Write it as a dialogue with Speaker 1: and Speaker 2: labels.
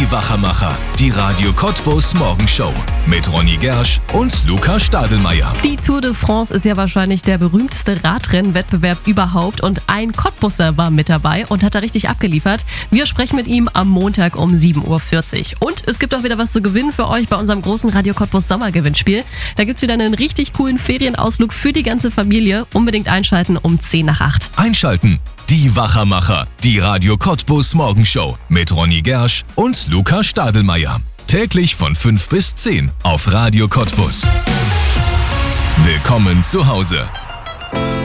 Speaker 1: Die Wachermacher, die Radio Cottbus Morgenshow mit Ronny Gersch und Luca Stadelmeier.
Speaker 2: Die Tour de France ist ja wahrscheinlich der berühmteste Radrennwettbewerb überhaupt und ein Cottbusser war mit dabei und hat da richtig abgeliefert. Wir sprechen mit ihm am Montag um 7.40 Uhr. Und es gibt auch wieder was zu gewinnen für euch bei unserem großen Radio Cottbus Sommergewinnspiel. Da gibt's wieder einen richtig coolen Ferienausflug für die ganze Familie. Unbedingt einschalten um 7:50.
Speaker 1: Einschalten. Die Wachermacher, die Radio Cottbus Morgenshow mit Ronny Gersch und Luca Stadelmeier. Täglich von 5 bis 10 auf Radio Cottbus. Willkommen zu Hause.